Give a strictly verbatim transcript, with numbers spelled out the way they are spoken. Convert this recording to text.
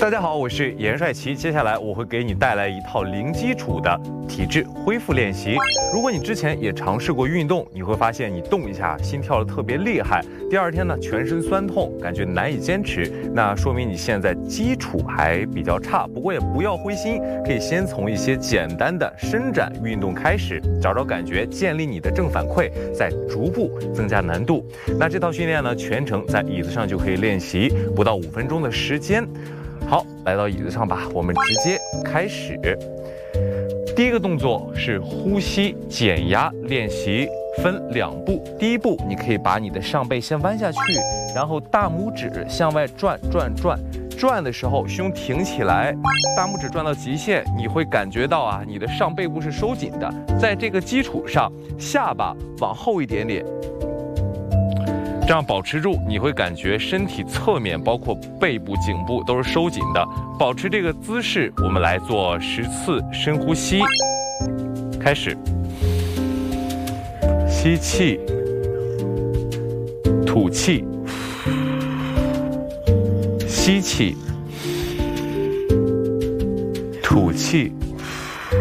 大家好，我是严帅奇。接下来我会给你带来一套零基础的体质恢复练习。如果你之前也尝试过运动，你会发现你动一下心跳的特别厉害，第二天呢全身酸痛，感觉难以坚持，那说明你现在基础还比较差。不过也不要灰心，可以先从一些简单的伸展运动开始，找找感觉，建立你的正反馈，再逐步增加难度。那这套训练呢，全程在椅子上就可以练习，不到五分钟的时间。好，来到椅子上吧，我们直接开始。第一个动作是呼吸减压练习，分两步。第一步，你可以把你的上背先弯下去，然后大拇指向外转转转，转的时候胸挺起来，大拇指转到极限，你会感觉到啊，你的上背部是收紧的。在这个基础上，下巴往后一点点。这样保持住，你会感觉身体侧面，包括背部、颈部都是收紧的。保持这个姿势，我们来做十次深呼吸。开始，吸气，吐气，吸气，吐气，